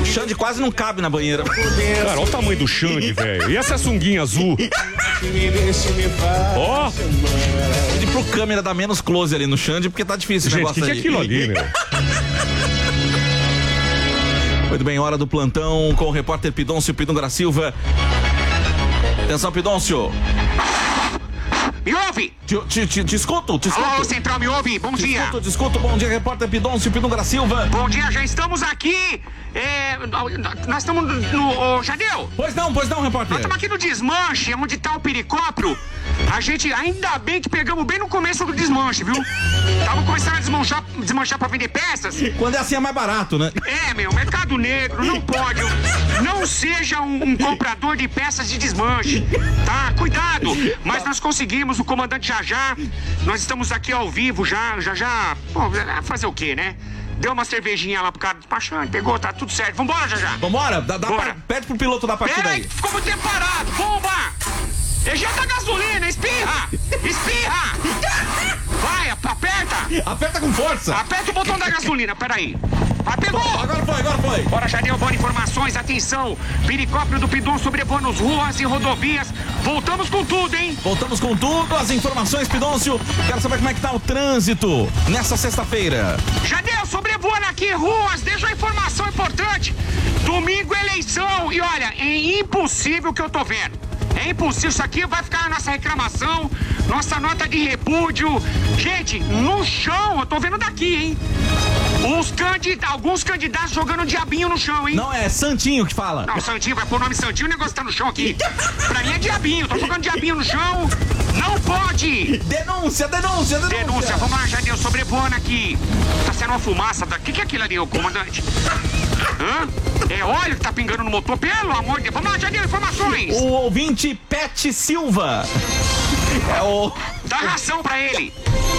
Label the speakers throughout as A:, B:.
A: O Xande quase não cabe na banheira.
B: Cara, olha o tamanho do Xande, velho. E essa sunguinha azul? Ó!
A: Pede pro câmera dar menos close ali no Xande, porque tá difícil esse
B: Gente,
A: negócio
B: que
A: aí.
B: é aquilo ali, meu?
A: Muito bem, hora do plantão com o repórter Pidoncio Pidongra Silva. Atenção, Pidoncio.
C: Me ouve?
A: Te escuto, te escuto.
C: Alô, Central, me ouve? Bom dia.
A: Te escuto. Bom dia, repórter Pidoncio Pidongra Silva.
C: Bom dia, já estamos aqui. Nós estamos no Jadeu.
A: Pois não, repórter.
C: Nós estamos aqui no desmanche, onde tá o pericóptero. A gente, ainda bem que pegamos bem no começo do desmanche, viu? Tava começando a desmanchar pra vender peças.
A: Quando é assim é mais barato, né?
C: Mercado negro, não pode. Não seja um comprador de peças de desmanche, tá? Cuidado. Mas nós conseguimos, o comandante já. Nós estamos aqui ao vivo já. Bom, fazer o quê, né? Deu uma cervejinha lá pro cara despachante, pegou, tá tudo certo. Vambora, já.
A: Vambora?
C: Bora.
A: Pede pro piloto da partida aí.
C: Ficou muito tempo parado. Bomba! Ejeta gasolina, espirra! Espirra! Vai, aperta!
A: Aperta com força!
C: Aperta o botão da gasolina, peraí. Pegou!
A: Agora foi!
C: Bora, Jadeu, bora informações, atenção! Pericóptero do Pidon sobrevoando as ruas e rodovias. Voltamos com tudo, hein?
A: Voltamos com tudo, as informações, Pidoncio. Quero saber como é que tá o trânsito nessa sexta-feira.
C: Jadeu, sobrevoando aqui ruas, deixa uma informação importante. Domingo é eleição e olha, é impossível o que eu tô vendo. É impossível, isso aqui vai ficar a nossa reclamação, nossa nota de repúdio. Gente, no chão, eu tô vendo daqui, hein? Alguns candidatos jogando diabinho no chão, hein?
A: Não, é Santinho que fala.
C: Não, Santinho, vai pôr o nome Santinho, o negócio tá no chão aqui. Pra mim é diabinho, tô jogando diabinho no chão. Não pode!
A: Denúncia!
C: Vamos lá, Jadeu, sobrevoando aqui. Tá sendo uma fumaça daqui. O que é aquilo ali, ô comandante? Hã? É óleo que tá pingando no motor, pelo amor de Deus. Vamos lá, Jadeu, informações.
A: O ouvinte Pet Silva.
C: Dá ração pra ele.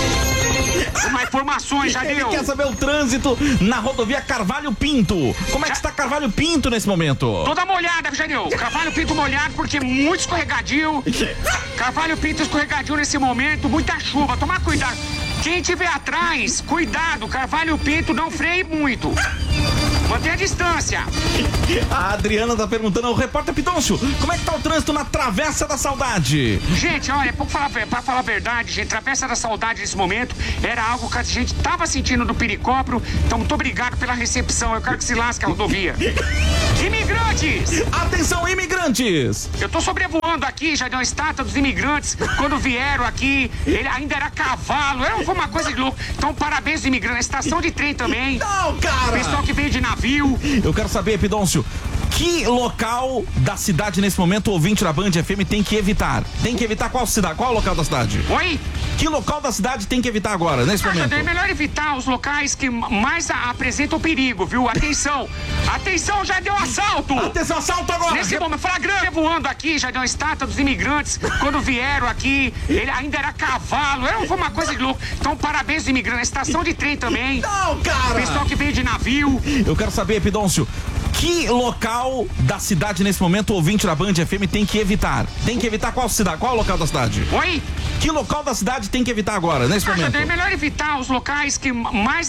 C: Uma informações, Jadeu.
A: Ele quer saber o trânsito na rodovia Carvalho Pinto. Como é que está Carvalho Pinto nesse momento?
C: Toda molhada, Jadeu. Carvalho Pinto molhado porque muito escorregadio. Carvalho Pinto escorregadio nesse momento, muita chuva. Tomar cuidado. Quem tiver atrás, cuidado. Carvalho Pinto, não freie muito. Mantenha a distância.
A: A Adriana tá perguntando ao repórter Pidoncio, como é que tá o trânsito na Travessa da Saudade?
C: Gente, olha, pra falar a verdade, gente, Travessa da Saudade nesse momento era algo que a gente tava sentindo do pericóptero. Então, muito obrigado pela recepção. Eu quero que se lasque a rodovia. Imigrantes!
A: Atenção, imigrantes!
C: Eu tô sobrevoando aqui, já deu uma estátua dos imigrantes. Quando vieram aqui, ele ainda era cavalo. Foi uma coisa de louco. Então, parabéns aos imigrantes. Estação de trem também.
A: Não, cara!
C: Pessoal que veio de navio.
A: Eu quero saber, Pidoncio, que local da cidade nesse momento o ouvinte da Band FM tem que evitar? Tem que evitar qual cidade? Qual é o local da cidade?
C: Oi?
A: Que local da cidade tem que evitar agora, nesse momento?
C: É melhor evitar os locais que mais apresentam perigo, viu? Atenção! Atenção, já deu assalto!
A: Atenção, assalto agora!
C: Nesse momento, flagrante, voando aqui, já deu uma estátua dos imigrantes. Quando vieram aqui, ele ainda era cavalo. Foi uma coisa de louco. Então, parabéns aos imigrantes. Estação de trem também.
A: Não, cara!
C: Pessoal que veio de navio.
A: Eu quero saber, Pidoncio, que local da cidade nesse momento o ouvinte da Band FM tem que evitar? Tem que evitar qual cidade? Qual é o local da cidade?
C: Oi?
A: Que local da cidade tem que evitar agora, nesse momento?
C: É melhor evitar os locais que mais